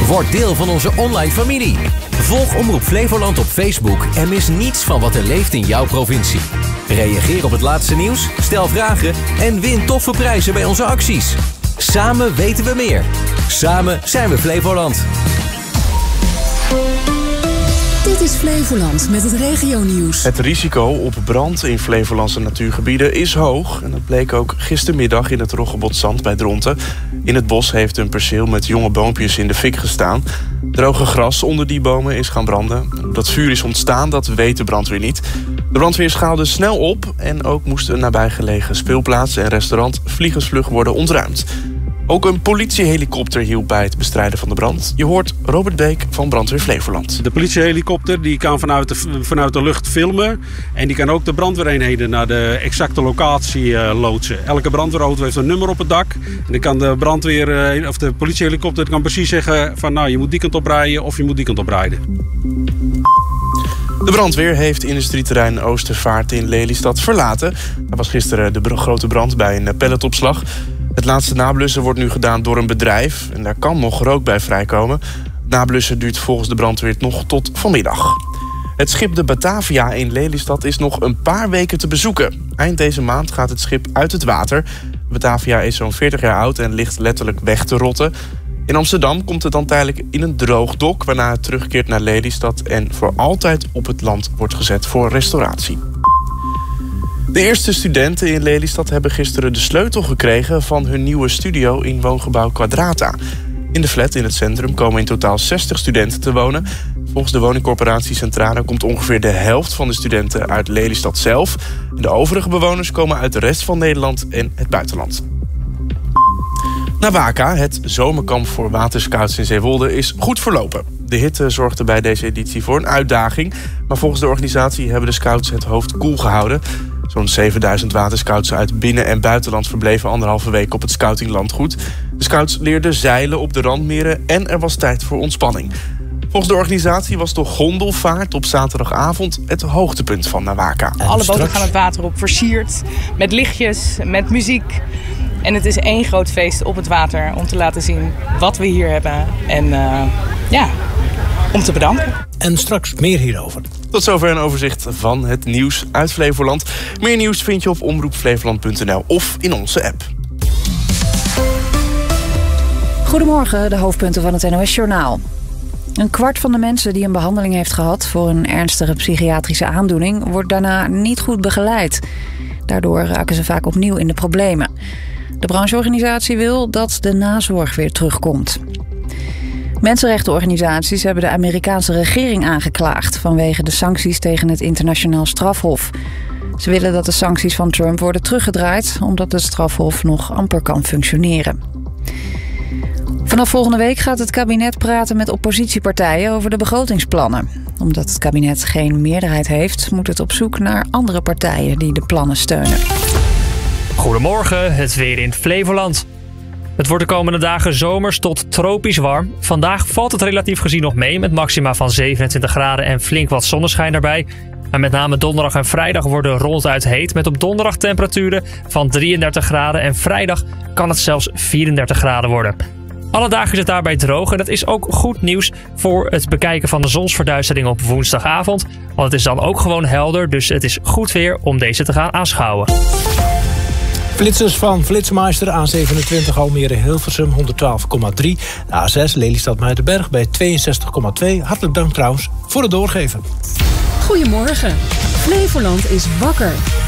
Word deel van onze online familie. Volg Omroep Flevoland op Facebook en mis niets van wat er leeft in jouw provincie. Reageer op het laatste nieuws, stel vragen en win toffe prijzen bij onze acties. Samen weten we meer. Samen zijn we Flevoland. Dit is Flevoland met het regionieuws. Het risico op brand in Flevolandse natuurgebieden is hoog. En dat bleek ook gistermiddag in het Roggebotzand bij Dronten. In het bos heeft een perceel met jonge boompjes in de fik gestaan. Droge gras onder die bomen is gaan branden. Hoe dat vuur is ontstaan, dat weet de brandweer niet. De brandweer schaalde snel op en ook moest een nabijgelegen speelplaats en restaurant vliegensvlug worden ontruimd. Ook een politiehelikopter hielp bij het bestrijden van de brand. Je hoort Robert Beek van Brandweer Flevoland. De politiehelikopter die kan vanuit de lucht filmen. En die kan ook de brandweereenheden naar de exacte locatie loodsen. Elke brandweerauto heeft een nummer op het dak. En dan kan de politiehelikopter kan precies zeggen van nou, je moet die kant op rijden of je moet die kant op rijden. De brandweer heeft industrieterrein Oostervaart in Lelystad verlaten. Er was gisteren de grote brand bij een pelletopslag. Het laatste nablussen wordt nu gedaan door een bedrijf. En daar kan nog rook bij vrijkomen. Nablussen duurt volgens de brandweer nog tot vanmiddag. Het schip de Batavia in Lelystad is nog een paar weken te bezoeken. Eind deze maand gaat het schip uit het water. Batavia is zo'n 40 jaar oud en ligt letterlijk weg te rotten. In Amsterdam komt het dan tijdelijk in een droog dok, waarna het terugkeert naar Lelystad en voor altijd op het land wordt gezet voor restauratie. De eerste studenten in Lelystad hebben gisteren de sleutel gekregen van hun nieuwe studio in woongebouw Quadrata. In de flat in het centrum komen in totaal 60 studenten te wonen. Volgens de woningcorporatie Centrale komt ongeveer de helft van de studenten uit Lelystad zelf. De overige bewoners komen uit de rest van Nederland en het buitenland. Nawaka, het zomerkamp voor waterscouts in Zeewolde, is goed verlopen. De hitte zorgde bij deze editie voor een uitdaging. Maar volgens de organisatie hebben de scouts het hoofd koel gehouden. Zo'n 7000 waterscouts uit binnen- en buitenland verbleven 1,5 week op het scoutinglandgoed. De scouts leerden zeilen op de randmeren en er was tijd voor ontspanning. Volgens de organisatie was de gondelvaart op zaterdagavond het hoogtepunt van Nawaka. Alle boten gaan het water op, versierd, met lichtjes, met muziek. En het is één groot feest op het water om te laten zien wat we hier hebben. En om te bedanken. En straks meer hierover. Tot zover een overzicht van het nieuws uit Flevoland. Meer nieuws vind je op omroepflevoland.nl of in onze app. Goedemorgen, de hoofdpunten van het NOS-journaal. 1/4 van de mensen die een behandeling heeft gehad voor een ernstige psychiatrische aandoening wordt daarna niet goed begeleid. Daardoor raken ze vaak opnieuw in de problemen. De brancheorganisatie wil dat de nazorg weer terugkomt. Mensenrechtenorganisaties hebben de Amerikaanse regering aangeklaagd vanwege de sancties tegen het internationaal strafhof. Ze willen dat de sancties van Trump worden teruggedraaid, omdat het strafhof nog amper kan functioneren. Vanaf volgende week gaat het kabinet praten met oppositiepartijen over de begrotingsplannen. Omdat het kabinet geen meerderheid heeft, moet het op zoek naar andere partijen die de plannen steunen. Goedemorgen, het weer in Flevoland. Het wordt de komende dagen zomers tot tropisch warm. Vandaag valt het relatief gezien nog mee met maxima van 27 graden en flink wat zonneschijn erbij. Maar met name donderdag en vrijdag worden ronduit heet met op donderdag temperaturen van 33 graden en vrijdag kan het zelfs 34 graden worden. Alle dagen is het daarbij droog en dat is ook goed nieuws voor het bekijken van de zonsverduistering op woensdagavond. Want het is dan ook gewoon helder, dus het is goed weer om deze te gaan aanschouwen. Flitsers van Flitsmeister A27 Almere-Hilversum 112,3. De A6 Lelystad-Muidenberg bij 62,2. Hartelijk dank trouwens voor het doorgeven. Goedemorgen. Flevoland is wakker.